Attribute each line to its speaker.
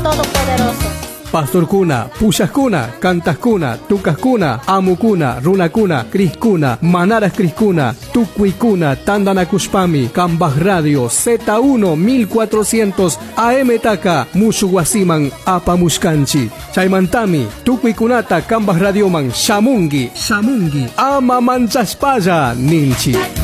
Speaker 1: Todopoderoso.
Speaker 2: Pastorkuna, Pushascuna, Cantascuna, Tucascuna, Amucuna, Runacuna, Criscuna, Manaras Criscuna, Tucuicuna, Tandanacuspami, Cambaj Radio, Z1 1400, AM Taka, Mushuguasiman, Apamushkanchi, Chaimantami, Tucuicunata, Cambaj Radioman, Shamungi, Ama Manchaspaya, Ninchi.